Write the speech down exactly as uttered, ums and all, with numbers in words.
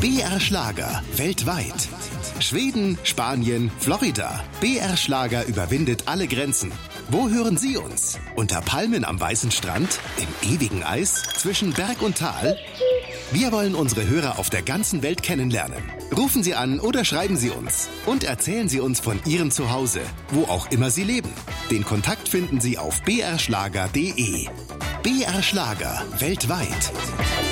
B R Schlager weltweit. Schweden, Spanien, Florida. B R Schlager überwindet alle Grenzen. Wo hören Sie uns? Unter Palmen am weißen Strand? Im ewigen Eis? Zwischen Berg und Tal? Wir wollen unsere Hörer auf der ganzen Welt kennenlernen. Rufen Sie an oder schreiben Sie uns. Und erzählen Sie uns von Ihrem Zuhause, wo auch immer Sie leben. Den Kontakt finden Sie auf b r schlager punkt d e. B R Schlager weltweit.